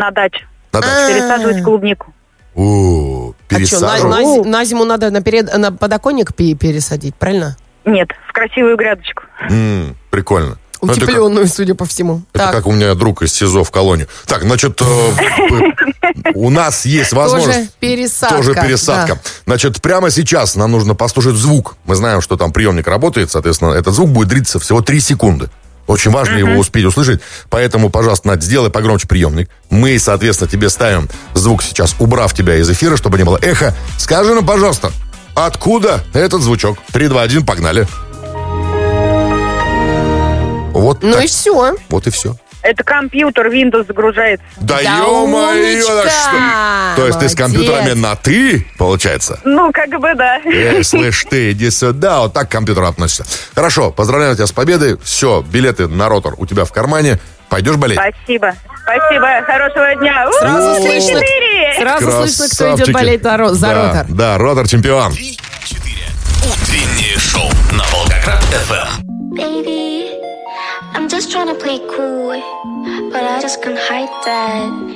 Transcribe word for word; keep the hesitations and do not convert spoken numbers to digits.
На даче. На даче. Пересаживать клубнику. О, А что, на, на, на зиму надо на, перед, на подоконник пересадить, правильно? Нет, в красивую грядочку. М-м, прикольно. Утепленную, как, судя по всему. Это так. Как у меня друг из СИЗО в колонии. Так, значит, у нас есть возможность... Тоже пересадка. Тоже пересадка. Значит, прямо сейчас нам нужно послушать звук. Мы знаем, что там приемник работает, соответственно, этот звук будет длиться всего три секунды. Очень важно его успеть услышать. Поэтому, пожалуйста, Надь, сделай погромче приемник. Мы, соответственно, тебе ставим звук сейчас, убрав тебя из эфира, чтобы не было эхо. Скажи нам, пожалуйста, откуда этот звучок? три, два, один, погнали. Вот ну так. и все. Вот и все. Это компьютер, Windows загружается. Да, да ё-моё, так что? То есть ты с компьютерами на «ты», получается? Ну, как бы да. Эй, слышь ты, иди сюда. Вот так к компьютеру относишься. Хорошо, поздравляю тебя с победой. Все, билеты на «Ротор» у тебя в кармане. Пойдешь болеть? Спасибо. Спасибо. Хорошего дня. Сразу слышно, сразу слышно, кто идет болеть за «Ротор». Да, «Ротор» чемпион. три-четыре. Утреннее шоу на Волгоград эф эм. Baby, I'm just trying to play cool, but I just can't hide that.